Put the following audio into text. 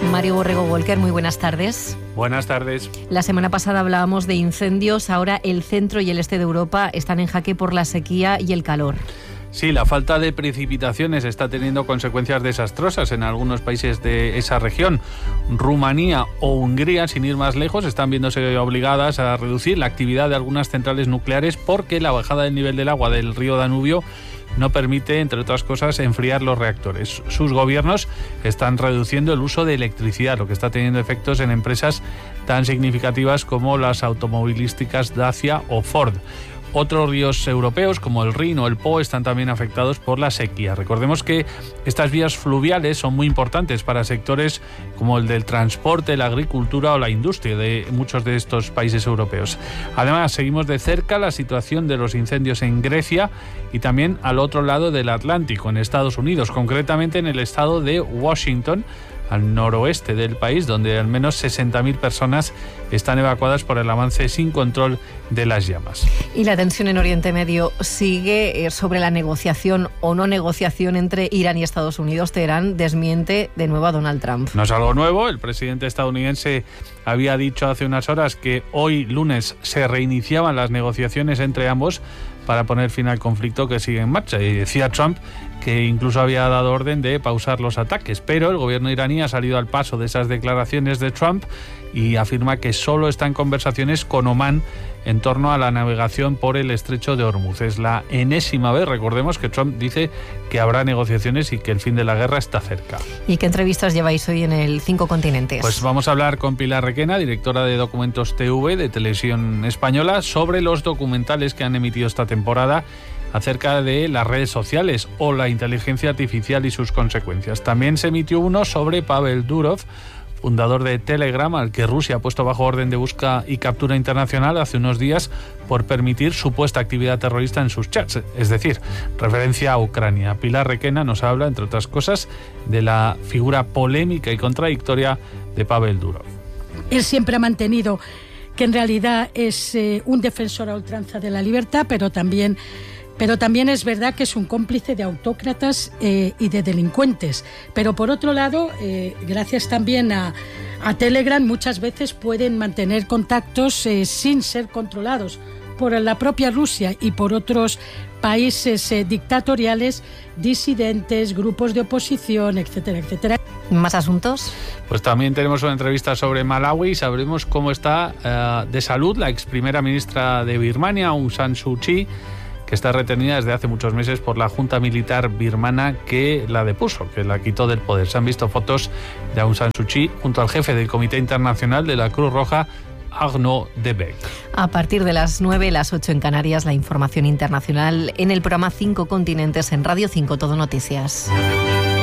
Mario Borrego Walker, muy buenas tardes. Buenas tardes. La semana pasada hablábamos de incendios, ahora el centro y el este de Europa están en jaque por la sequía y el calor. Sí, la falta de precipitaciones está teniendo consecuencias desastrosas en algunos países de esa región. Rumanía o Hungría, sin ir más lejos, están viéndose obligadas a reducir la actividad de algunas centrales nucleares porque la bajada del nivel del agua del río Danubio no permite, entre otras cosas, enfriar los reactores. Sus gobiernos están reduciendo el uso de electricidad, lo que está teniendo efectos en empresas tan significativas como las automovilísticas Dacia o Ford. Otros ríos europeos, como el Rin o el Po, están también afectados por la sequía. Recordemos que estas vías fluviales son muy importantes para sectores como el del transporte, la agricultura o la industria de muchos de estos países europeos. Además, seguimos de cerca la situación de los incendios en Grecia y también al otro lado del Atlántico, en Estados Unidos, concretamente en el estado de Washington, al noroeste del país, donde al menos 60.000 personas están evacuadas por el avance sin control de las llamas. Y la tensión en Oriente Medio sigue sobre la negociación o no negociación entre Irán y Estados Unidos. Teherán desmiente de nuevo a Donald Trump. No es algo nuevo. El presidente estadounidense había dicho hace unas horas que hoy, lunes, se reiniciaban las negociaciones entre ambos para poner fin al conflicto que sigue en marcha. Y decía Trump que incluso había dado orden de pausar los ataques, pero el gobierno iraní ha salido al paso de esas declaraciones de Trump y afirma que solo está en conversaciones con Omán en torno a la navegación por el estrecho de Hormuz. Es la enésima vez, recordemos, que Trump dice que habrá negociaciones y que el fin de la guerra está cerca. ¿Y qué entrevistas lleváis hoy en el 5 Continentes? Pues vamos a hablar con Pilar Requena, directora de Documentos TV de Televisión Española, sobre los documentales que han emitido esta temporada acerca de las redes sociales o la inteligencia artificial y sus consecuencias. También se emitió uno sobre Pavel Durov, fundador de Telegram, al que Rusia ha puesto bajo orden de búsqueda y captura internacional hace unos días por permitir supuesta actividad terrorista en sus chats, es decir, referencia a Ucrania. Pilar Requena nos habla, entre otras cosas, de la figura polémica y contradictoria de Pavel Durov. Él siempre ha mantenido que en realidad es un defensor a ultranza de la libertad, pero también es verdad que es un cómplice de autócratas y de delincuentes. Pero por otro lado, gracias también a Telegram, muchas veces pueden mantener contactos sin ser controlados por la propia Rusia y por otros países dictatoriales, disidentes, grupos de oposición, etcétera, etcétera. ¿Más asuntos? Pues también tenemos una entrevista sobre Malawi y sabremos cómo está de salud la ex primera ministra de Birmania, Aung San Suu Kyi, que está retenida desde hace muchos meses por la junta militar birmana que la depuso, que la quitó del poder. Se han visto fotos de Aung San Suu Kyi junto al jefe del Comité Internacional de la Cruz Roja, Arnaud de Beek. A partir de las 9, las 8 en Canarias, la información internacional en el programa 5 Continentes en Radio 5 Todo Noticias.